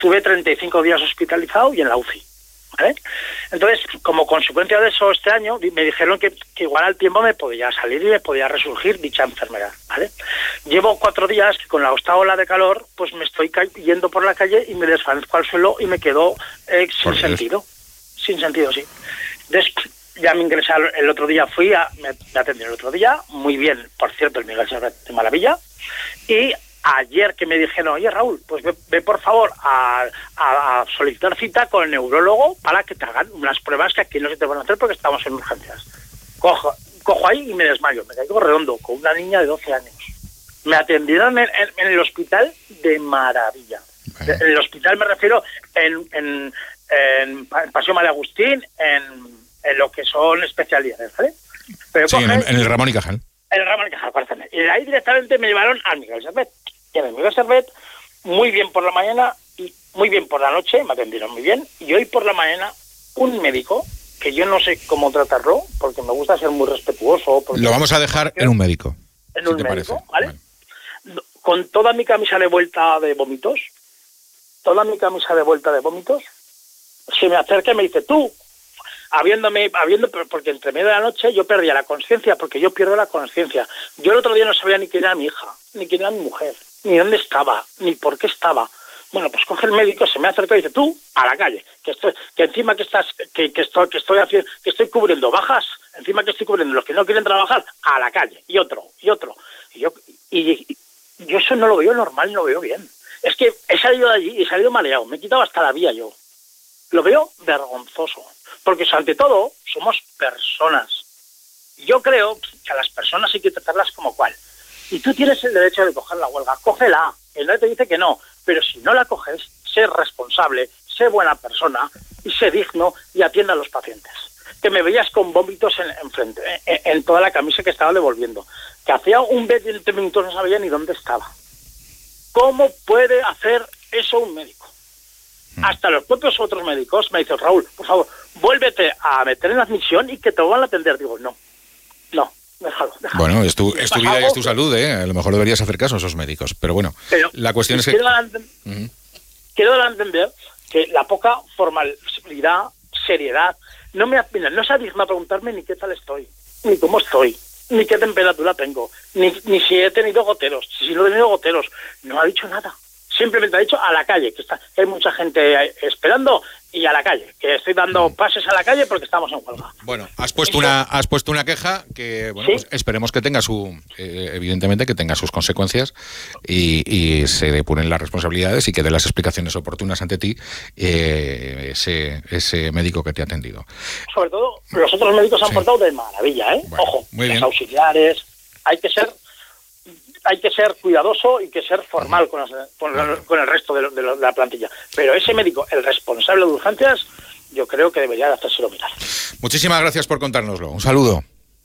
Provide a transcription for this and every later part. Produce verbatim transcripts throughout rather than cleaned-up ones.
Tuve treinta y cinco días hospitalizado y en la U C I, ¿vale? Entonces, como consecuencia de eso, este año me dijeron que, que igual al tiempo me podía salir y me podía resurgir dicha enfermedad, ¿vale? Llevo cuatro días que con la esta ola de calor, pues me estoy yendo por la calle y me desvanezco al suelo y me quedo eh, sin sentido. Sin sentido, sí. Entonces, ya me ingresé el otro día, fui a, me, me atendí el otro día, muy bien, por cierto, el Miguel Servet de maravilla, y ayer que me dijeron, oye Raúl, pues ve, ve por favor a, a, a solicitar cita con el neurólogo para que te hagan unas pruebas que aquí no se te van a hacer porque estamos en urgencias. Cojo, cojo ahí y me desmayo, me caigo redondo, con una niña de doce años. Me atendieron en, en, en el hospital de maravilla. Bueno. En el hospital me refiero en, en, en, en Paseo María Agustín, en... en lo que son especialidades, ¿vale? Pero sí, en el, en el Ramón y Cajal. En el Ramón y Cajal, parece. Y de ahí directamente me llevaron al Miguel Servet. Y en el Miguel Servet, muy bien por la mañana y muy bien por la noche, me atendieron muy bien. Y hoy por la mañana, un médico, que yo no sé cómo tratarlo, porque me gusta ser muy respetuoso. Lo vamos a dejar en un médico. En un médico, ¿vale? Bueno. Con toda mi camisa de vuelta de vómitos, toda mi camisa de vuelta de vómitos, se me acerca y me dice, tú, habiéndome, habiendo, porque entre medio de la noche yo perdía la conciencia, porque yo pierdo la conciencia. Yo el otro día no sabía ni quién era mi hija, ni quién era mi mujer, ni dónde estaba, ni por qué estaba. Bueno, pues coge el médico, se me acerca y dice, tú, a la calle, que estoy, que encima que estás, que, que estoy, que estoy haciendo, que estoy cubriendo bajas, encima que estoy cubriendo los que no quieren trabajar, a la calle, y otro, y otro. Y yo, y, y yo eso no lo veo normal, no lo veo bien. Es que he salido de allí y he salido mareado, me he quitado hasta la vía yo. Lo veo vergonzoso. Porque ante todo somos personas. Yo creo que a las personas hay que tratarlas como cual. Y tú tienes el derecho de coger la huelga, cógela. El nadie te dice que no, pero si no la coges, sé responsable, sé buena persona y sé digno y atienda a los pacientes. Que me veías con vómitos en, en frente, en, en toda la camisa que estaba devolviendo. Que hacía un veinte minutos no sabía ni dónde estaba. ¿Cómo puede hacer eso un médico? Hasta los propios otros médicos me dicen, Raúl, por favor, vuélvete a meter en admisión y que te van a atender. Digo, no, no, déjalo, déjalo. Bueno, es tu, es tu vida y es tu salud, ¿eh? A lo mejor deberías hacer caso a esos médicos, pero bueno, pero la cuestión es que... Quiero dar, uh-huh. quiero dar a entender que la poca formalidad, seriedad, no me no se digna preguntarme ni qué tal estoy, ni cómo estoy, ni qué temperatura tengo, ni, ni si he tenido goteros, si no he tenido goteros, no ha dicho nada. Simplemente ha dicho a la calle, que está que hay mucha gente esperando, y a la calle, que estoy dando pases a la calle porque estamos en huelga. Bueno, has puesto una has puesto una queja que, bueno, ¿sí? Pues esperemos que tenga su, eh, evidentemente que tenga sus consecuencias y, y se depuren las responsabilidades y que dé las explicaciones oportunas ante ti eh, ese ese médico que te ha atendido. Sobre todo, los otros médicos se han sí. portado de maravilla, ¿eh? Bueno, Ojo, muy los bien. auxiliares, hay que ser... hay que ser cuidadoso y que ser formal con, los, con, el, con el resto de, de, de la plantilla. Pero ese médico, el responsable de urgencias, yo creo que debería de hacérselo mirar. Muchísimas gracias por contárnoslo. Un saludo.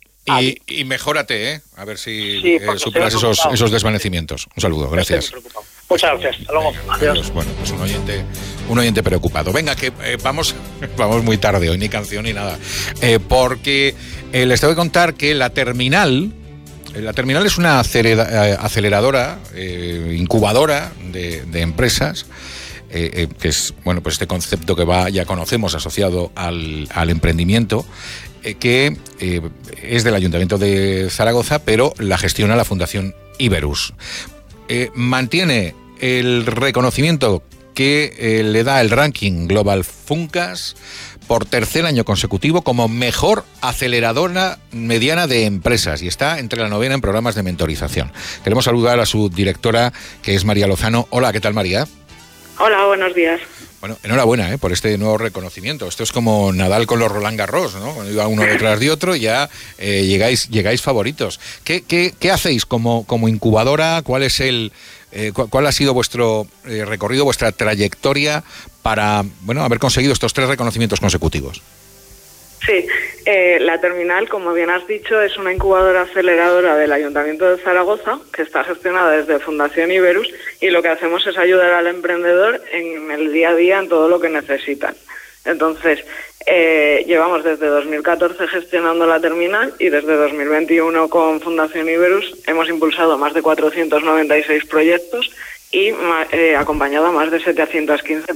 Y, y mejórate, ¿eh? A ver si sí, eh, superas esos, esos desvanecimientos. Un saludo, gracias. Muchas gracias. Hasta luego. Venga, adiós. Bueno, pues un oyente, un oyente preocupado. Venga, que eh, vamos, vamos muy tarde, hoy ni canción ni nada. Eh, porque eh, les tengo que contar que la terminal... La terminal es una aceleradora, eh, incubadora de, de empresas, eh, eh, que es, bueno, pues este concepto que va ya conocemos asociado al, al emprendimiento, eh, que eh, es del Ayuntamiento de Zaragoza, pero la gestiona la Fundación Iberus. Eh, mantiene el reconocimiento que eh, le da el ranking Global Funcas por tercer año consecutivo como mejor aceleradora mediana de empresas y está entre la novena en programas de mentorización. Queremos saludar a su directora, que es María Lozano. Hola, ¿qué tal, María? Hola, buenos días. Bueno, enhorabuena ¿eh? por este nuevo reconocimiento. Esto es como Nadal con los Roland Garros, ¿no? Cuando iba uno detrás de otro ya eh, llegáis llegáis favoritos. ¿Qué, qué, qué hacéis como, como incubadora? ¿Cuál es el eh, cu- cuál ha sido vuestro eh, recorrido, vuestra trayectoria para, bueno, haber conseguido estos tres reconocimientos consecutivos? Sí, eh, la terminal, como bien has dicho, es una incubadora aceleradora del Ayuntamiento de Zaragoza que está gestionada desde Fundación Iberus y lo que hacemos es ayudar al emprendedor en el día a día en todo lo que necesitan. Entonces, eh, llevamos desde dos mil catorce gestionando la terminal y desde dos mil veintiuno con Fundación Iberus hemos impulsado más de cuatrocientos noventa y seis proyectos y eh, acompañado a más de setecientas quince